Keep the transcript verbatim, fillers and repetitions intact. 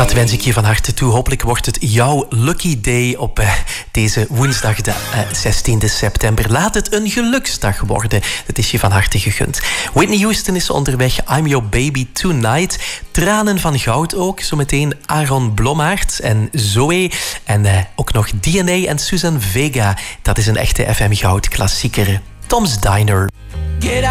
Dat wens ik je van harte toe. Hopelijk wordt het jouw lucky day op uh, deze woensdag, de uh, zestiende september. Laat het een geluksdag worden. Dat is je van harte gegund. Whitney Houston is onderweg. I'm Your Baby Tonight. Tranen van goud ook. Zometeen Aaron Blommaert en Zoe. En uh, ook nog D N A en Suzanne Vega. Dat is een echte F M Goud klassieker. Tom's Diner. Get